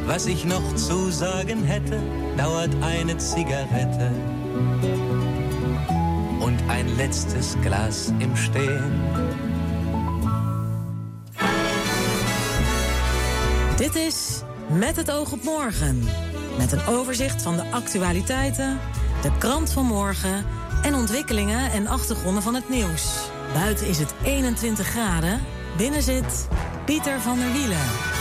Was ich noch zu sagen hätte, dauert eine Zigarette und ein letztes Glas im Stehen. Dit is Met het oog op morgen. Met een overzicht van de actualiteiten, de krant van morgen en ontwikkelingen en achtergronden van het nieuws. Buiten is het 21 graden, binnen zit Pieter van der Wielen.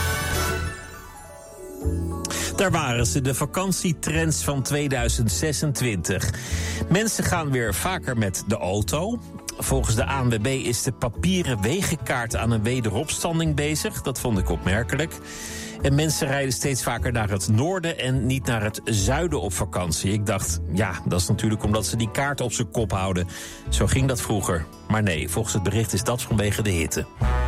Daar waren ze, de vakantietrends van 2026. Mensen gaan weer vaker met de auto. Volgens de ANWB is de papieren wegenkaart aan een wederopstanding bezig. Dat vond ik opmerkelijk. En mensen rijden steeds vaker naar het noorden en niet naar het zuiden op vakantie. Ik dacht, ja, dat is natuurlijk omdat ze die kaart op zijn kop houden. Zo ging dat vroeger. Maar nee, volgens het bericht is dat vanwege de hitte.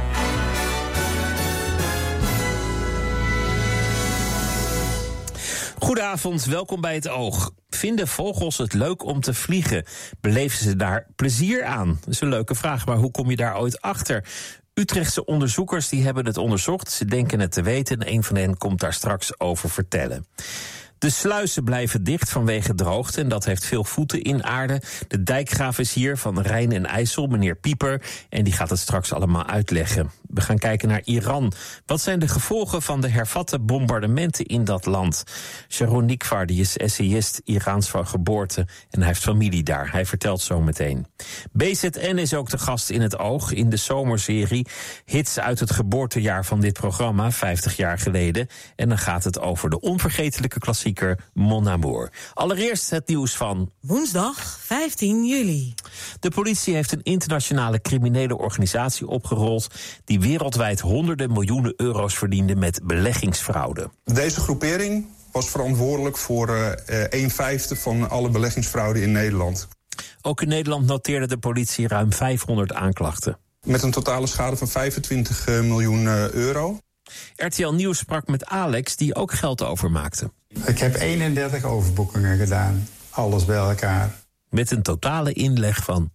Goedenavond, welkom bij Het Oog. Vinden vogels het leuk om te vliegen? Beleven ze daar plezier aan? Dat is een leuke vraag, maar hoe kom je daar ooit achter? Utrechtse onderzoekers die hebben het onderzocht. Ze denken het te weten en een van hen komt daar straks over vertellen. De sluizen blijven dicht vanwege droogte en dat heeft veel voeten in aarde. De dijkgraaf is hier van Rijn en IJssel, meneer Pieper, en die gaat het straks allemaal uitleggen. We gaan kijken naar Iran. Wat zijn de gevolgen van de hervatte bombardementen in dat land? Sharon Nikvar, die is essayist, Iraans van geboorte en hij heeft familie daar. Hij vertelt zo meteen. BZN is ook de gast in Het Oog in de zomerserie Hits uit het geboortejaar van dit programma, 50 jaar geleden. En dan gaat het over de onvergetelijke klassieker Mon Amour. Allereerst het nieuws van woensdag 15 juli. De politie heeft een internationale criminele organisatie opgerold die wereldwijd honderden miljoenen euro's verdiende met beleggingsfraude. Deze groepering was verantwoordelijk voor 1/5 van alle beleggingsfraude in Nederland. Ook in Nederland noteerde de politie ruim 500 aanklachten. Met een totale schade van 25 miljoen euro. RTL Nieuws sprak met Alex, die ook geld overmaakte. Ik heb 31 overboekingen gedaan, alles bij elkaar. Met een totale inleg van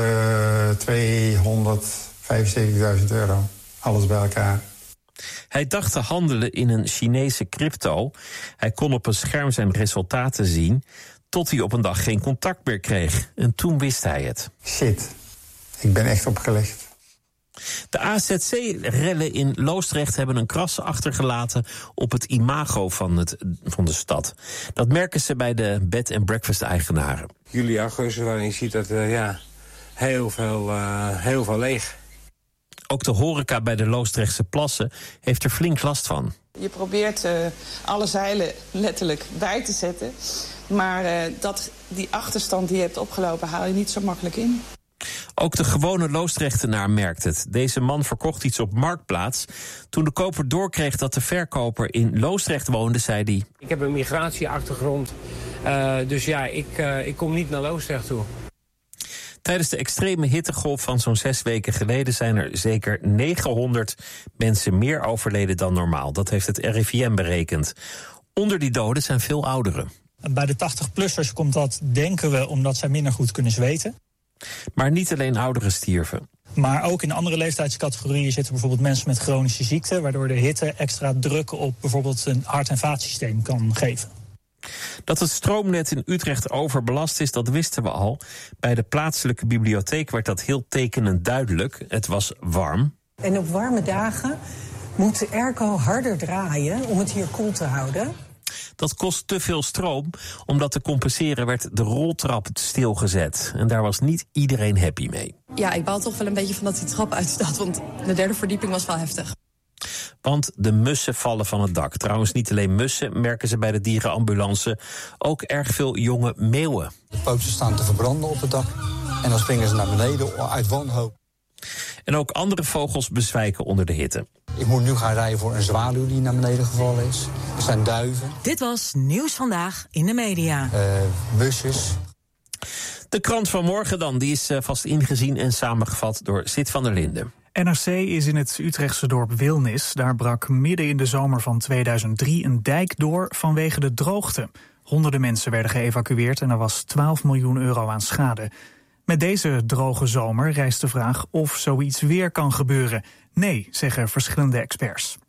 275.000 euro, alles bij elkaar. Hij dacht te handelen in een Chinese crypto. Hij kon op een scherm zijn resultaten zien, tot hij op een dag geen contact meer kreeg. En toen wist hij het. Shit, ik ben echt opgelegd. De AZC-rellen in Loosdrecht hebben een kras achtergelaten op het imago van de stad. Dat merken ze bij de bed-and-breakfast-eigenaren. Juli, augustus, waarin je ziet dat heel veel leeg. Ook de horeca bij de Loosdrechtse plassen heeft er flink last van. Je probeert alle zeilen letterlijk bij te zetten. Maar die achterstand die je hebt opgelopen haal je niet zo makkelijk in. Ook de gewone Loosdrechtenaar merkt het. Deze man verkocht iets op Marktplaats. Toen de koper doorkreeg dat de verkoper in Loosdrecht woonde, zei hij: Ik heb een migratieachtergrond, dus ja, ik kom niet naar Loosdrecht toe. Tijdens de extreme hittegolf van zo'n 6 weken geleden zijn er zeker 900 mensen meer overleden dan normaal. Dat heeft het RIVM berekend. Onder die doden zijn veel ouderen. Bij de 80-plussers komt dat, denken we, omdat zij minder goed kunnen zweten. Maar niet alleen ouderen stierven. Maar ook in andere leeftijdscategorieën zitten bijvoorbeeld mensen met chronische ziekte, waardoor de hitte extra druk op bijvoorbeeld een hart- en vaatsysteem kan geven. Dat het stroomnet in Utrecht overbelast is, dat wisten we al. Bij de plaatselijke bibliotheek werd dat heel tekenend duidelijk. Het was warm. En op warme dagen moet de airco harder draaien om het hier koel te houden. Dat kost te veel stroom. Om dat te compenseren werd de roltrap stilgezet. En daar was niet iedereen happy mee. Ja, ik baal toch wel een beetje van dat die trap uitstaat, want de 3e verdieping was wel heftig. Want de mussen vallen van het dak. Trouwens, niet alleen mussen, merken ze bij de dierenambulance. Ook erg veel jonge meeuwen. De pootjes staan te verbranden op het dak. En dan springen ze naar beneden uit wanhoop. En ook andere vogels bezwijken onder de hitte. Ik moet nu gaan rijden voor een zwaluw die naar beneden gevallen is. Er zijn duiven. Dit was Nieuws Vandaag in de media. Busjes. De krant van morgen dan, die is vast ingezien en samengevat door Sid van der Linden. NRC is in het Utrechtse dorp Wilnis. Daar brak midden in de zomer van 2003 een dijk door vanwege de droogte. Honderden mensen werden geëvacueerd en er was 12 miljoen euro aan schade. Met deze droge zomer rijst de vraag of zoiets weer kan gebeuren. Nee, zeggen verschillende experts.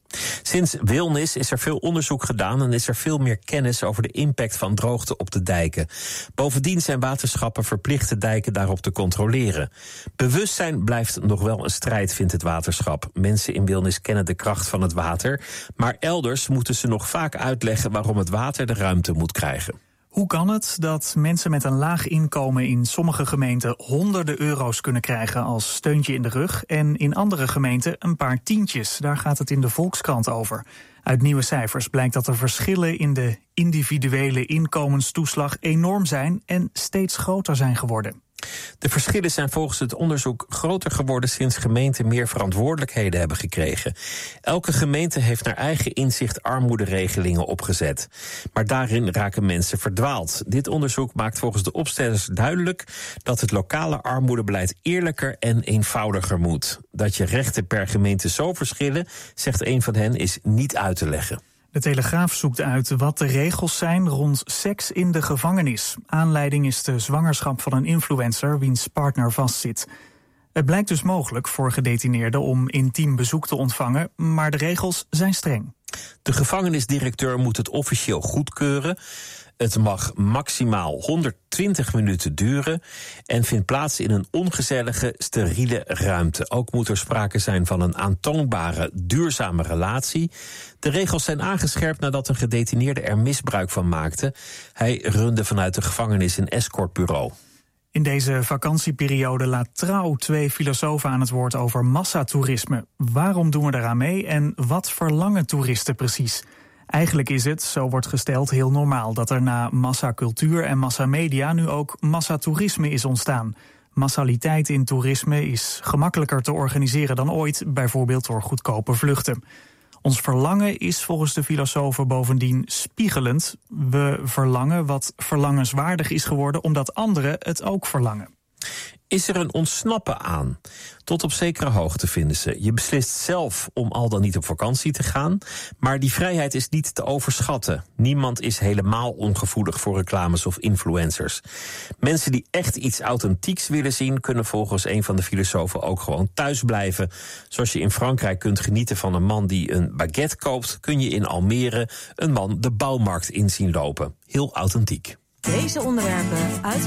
Sinds Wilnis is er veel onderzoek gedaan en is er veel meer kennis over de impact van droogte op de dijken. Bovendien zijn waterschappen verplicht de dijken daarop te controleren. Bewustzijn blijft nog wel een strijd, vindt het waterschap. Mensen in Wilnis kennen de kracht van het water, maar elders moeten ze nog vaak uitleggen waarom het water de ruimte moet krijgen. Hoe kan het dat mensen met een laag inkomen in sommige gemeenten honderden euro's kunnen krijgen als steuntje in de rug en in andere gemeenten een paar tientjes? Daar gaat het in de Volkskrant over. Uit nieuwe cijfers blijkt dat de verschillen in de individuele inkomenstoeslag enorm zijn en steeds groter zijn geworden. De verschillen zijn volgens het onderzoek groter geworden sinds gemeenten meer verantwoordelijkheden hebben gekregen. Elke gemeente heeft naar eigen inzicht armoederegelingen opgezet. Maar daarin raken mensen verdwaald. Dit onderzoek maakt volgens de opstellers duidelijk dat het lokale armoedebeleid eerlijker en eenvoudiger moet. Dat je rechten per gemeente zo verschillen, zegt een van hen, is niet uit te leggen. De Telegraaf zoekt uit wat de regels zijn rond seks in de gevangenis. Aanleiding is de zwangerschap van een influencer wiens partner vastzit. Het blijkt dus mogelijk voor gedetineerden om intiem bezoek te ontvangen, maar de regels zijn streng. De gevangenisdirecteur moet het officieel goedkeuren. Het mag maximaal 120 minuten duren en vindt plaats in een ongezellige, steriele ruimte. Ook moet er sprake zijn van een aantoonbare, duurzame relatie. De regels zijn aangescherpt nadat een gedetineerde er misbruik van maakte. Hij runde vanuit de gevangenis een escortbureau. In deze vakantieperiode laat Trouw 2 filosofen aan het woord over massatoerisme. Waarom doen we daaraan mee en wat verlangen toeristen precies? Eigenlijk is het, zo wordt gesteld, heel normaal dat er na massacultuur en massamedia nu ook massatoerisme is ontstaan. Massaliteit in toerisme is gemakkelijker te organiseren dan ooit, bijvoorbeeld door goedkope vluchten. Ons verlangen is volgens de filosofen bovendien spiegelend. We verlangen wat verlangenswaardig is geworden omdat anderen het ook verlangen. Is er een ontsnappen aan? Tot op zekere hoogte, vinden ze. Je beslist zelf om al dan niet op vakantie te gaan, maar die vrijheid is niet te overschatten. Niemand is helemaal ongevoelig voor reclames of influencers. Mensen die echt iets authentieks willen zien, kunnen volgens een van de filosofen ook gewoon thuis blijven. Zoals je in Frankrijk kunt genieten van een man die een baguette koopt, kun je in Almere een man de bouwmarkt in zien lopen. Heel authentiek. Deze onderwerpen uit